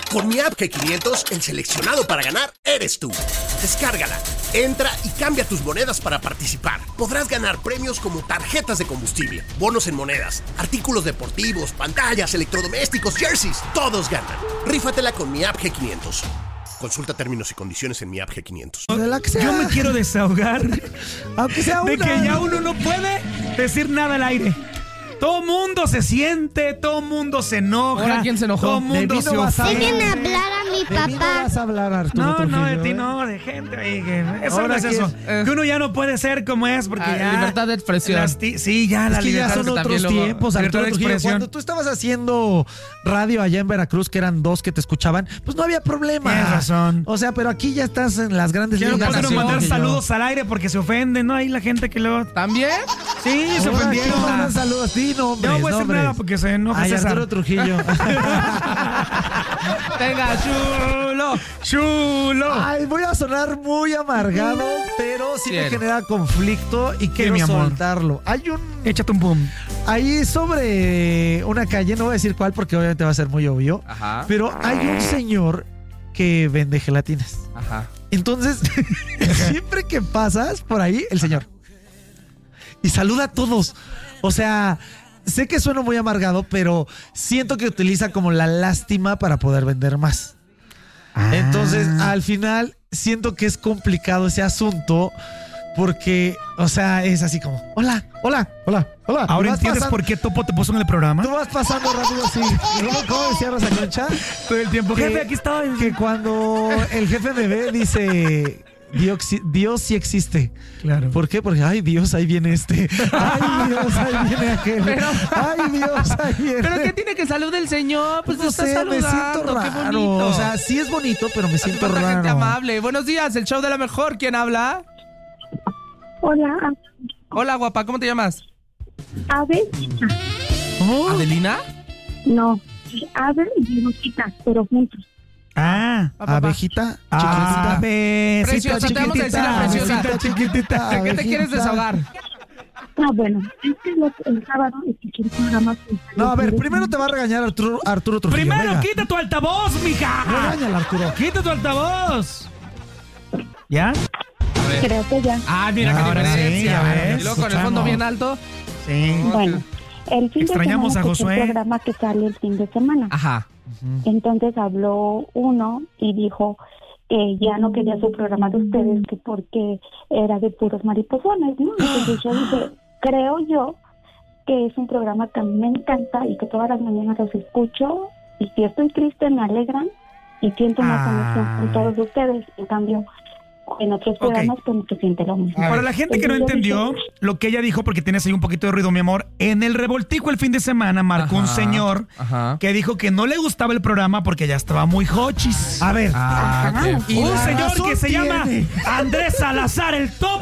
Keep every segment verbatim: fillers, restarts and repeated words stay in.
Con mi app G quinientos, el seleccionado para ganar eres tú. Descárgala, entra y cambia tus monedas para participar. Podrás ganar premios como tarjetas de combustible, bonos en monedas, artículos deportivos, pantallas, electrodomésticos, jerseys. Todos ganan. Rífatela con mi app G quinientos. Consulta términos y condiciones en mi app G quinientos. Yo me quiero desahogar aunque sea una. de que ya uno no puede decir nada al aire. Todo mundo se siente, todo mundo se enoja. ¿Ahora quién se enojó? Todo mundo se ofende. Déjenme hablar a mi De mí no papá. vas a hablar, Arturo No, Trujillo, no, de ti ¿eh? no, de gente. Oye, que eso Ahora no es que eso. es, eh. Que uno ya no puede ser como es porque Ah, ya... libertad de expresión. las ti- sí, ya Es la que ya libertad son de- otros también luego- tiempos, libertad Arturo de Trujillo. expresión. Cuando tú estabas haciendo radio allá en Veracruz, que eran dos que te escuchaban, pues no había problema. Tienes razón. O sea, pero aquí ya estás en las grandes Ya no ligas. pueden Arturo mandar Trujillo. saludos al aire porque se ofenden, ¿no? Ahí la gente que luego... ¿También? Sí, se Ahora, ofendieron. ¿quién manda saludos? Sí, Yo nombres, no voy a hacer nombres. nada porque se enoja Ay, César. Arturo Trujillo. Venga, chulo. ¡Chulo! Ay, voy a sonar muy amargado, pero sí me Bien. genera conflicto y quiero mi amor? soltarlo. Hay un... Échate un boom. Ahí sobre una calle, no voy a decir cuál porque obviamente va a ser muy obvio, Ajá. pero hay un señor que vende gelatinas. Ajá. Entonces, siempre que pasas por ahí, el señor. Y saluda a todos. O sea, sé que sueno muy amargado, pero siento que utiliza como la lástima para poder vender más. Ah. Entonces, al final, siento que es complicado ese asunto porque, o sea, es así como, hola, hola, hola, hola. ¿Ahora Y vas entiendes pasando- por qué Topo te puso en el programa? Tú vas pasando rápido así. ¿Cómo, cómo decía Rosa Concha? Todo el tiempo. Que- Jefe, aquí estoy. Que cuando el jefe me ve, dice... Dios, Dios sí existe. Claro. ¿Por qué? Porque, ay Dios, ahí viene este. Ay Dios, ahí viene aquel. Pero- Ay Dios, ahí viene. ¿Pero qué tiene que saludar el señor? Pues no te está sé, me saludando. siento Qué raro. bonito. O sea, sí es bonito, pero me Hace siento falta raro. gente amable. Buenos días, el show de la mejor. ¿Quién habla? Hola, Hola, guapa, ¿cómo te llamas? Ave, Oh, ¿Adelina? no, Ave y Rosita, pero juntos. Ah. Pa, pa, pa. abejita, Ah, chiquitita. besita Preciosa, te vamos a decir la preciosa. Abejita chiquitita. ¿De qué te abejita. quieres desahogar? Ah, bueno, es que lo- el sábado escuché el programa. No, a ver, primero te va a regañar Arturo, Arturo Trujillo. Primero venga. quita tu altavoz, mija. Regáñala, Arturo. Quita tu altavoz. ¿Ya? Creo que ya. Ah, mira qué Ahora sí, diferencia. ya ves, Y luego con el fondo escuchamos. bien alto. Sí. Bueno, el fin Extrañamos de a semana escuché Josué. un programa que sale el fin de semana. Ajá. Entonces habló uno y dijo que ya no quería su programa de ustedes, que porque era de puros mariposones, ¿no? Entonces yo dije, creo yo que es un programa que a mí me encanta y que todas las mañanas los escucho y si estoy triste me alegran y siento una Ah. conexión con todos ustedes. En cambio, en otros Ok. programas pues no se siente lo mismo. Para la gente que no Entonces, entendió lo que ella dijo, porque tienes ahí un poquito de ruido, mi amor, en el revoltijo el fin de semana marcó un Ajá, señor ajá. que dijo que no le gustaba el programa porque ya estaba muy hochis. A ver. Ah, Ajá. qué- Y un la señor razón que se llama tiene. Andrés Salazar el Topo,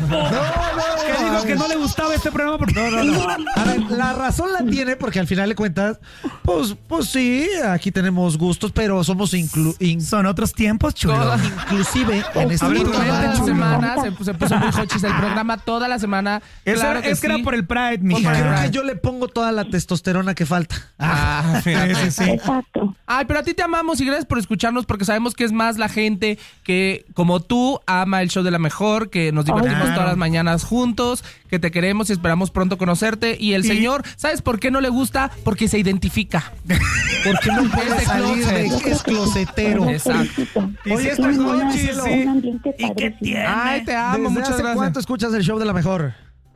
que dijo que no le gustaba este programa porque No, no, no. A ver, la razón la tiene porque al final de cuentas, pues, pues sí, aquí tenemos gustos, pero somos inclu in- son otros tiempos, chulo. Todas- inclusive en este A ver, programa. Toda la chulo. semana se, se puso muy hochis el programa toda la semana. Eso Claro era- es que sí. era por el Pride, Y mija. creo que yo le pongo toda la testosterona que falta. Ah, Sí, sí, sí. Exacto. Ay, pero a ti te amamos y gracias por escucharnos porque sabemos que es más la gente que, como tú, ama el show de la mejor, que nos divertimos Claro. todas las mañanas juntos, que te queremos y esperamos pronto conocerte. Y el Y- señor, ¿sabes por qué no le gusta? Porque se identifica. Porque no puede Es de salir de closet. que es closetero. Los Exacto. felicito. Y si Porque está tienen una- Jochi, un sí. ambiente ¿Y qué padrísimo. tiene? Ay, te amo, ¿Desde muchas hace gracias. cuánto escuchas el show de la mejor?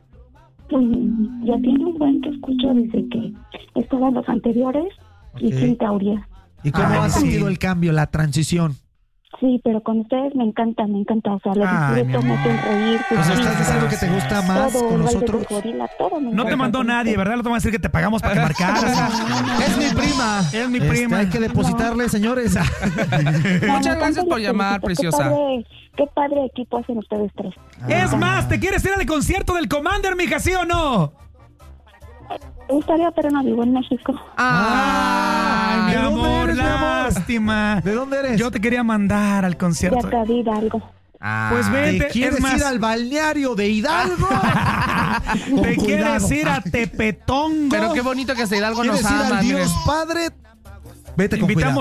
Pues ya tiene un buen que escucho desde que estaba en los anteriores y Ok. sin Tauria. ¿Y cómo Ay, has sí. sentido el cambio, la transición? Sí, pero con ustedes me encanta, me encanta. O sea, los Ay, disfruto, mi me amor. hacen reír. sus Pues estás risas, diciendo que te gusta más todo, con el baile nosotros. del gorila, todo me No te encanta mandó con nadie, ustedes. ¿verdad? No te van a decir que te pagamos para que marcaras. Es mi prima. Es mi Este, prima. hay que depositarle, señores. No, Muchas no, gracias tanto por les llamar, felicito. preciosa. Qué padre, qué padre equipo hacen ustedes tres. Es más, ¿te quieres ir al concierto del Commander, mija, sí o no? Me gustaría, pero no vivo en México. Ay, Ay, mi ¿de dónde amor, eres, mi amor? lástima. ¿De dónde eres? Yo te quería mandar al De concierto. acá de Hidalgo. Pues ¿Te vete, quieres es más, ir al balneario de Hidalgo? Con te cuidado. quieres ir a Tepetongo. Pero qué bonito que hasta Hidalgo nos ¿Quieres ir ama. al miren. Dios Padre? Vete con Invitamos cuidado.